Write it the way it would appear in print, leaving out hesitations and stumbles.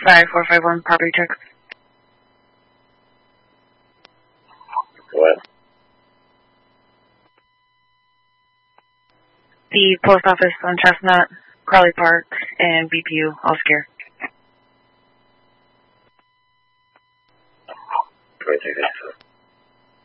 5451 property checks. What? The post office on Chestnut, Crowley Park, and BPU, all scare. 26.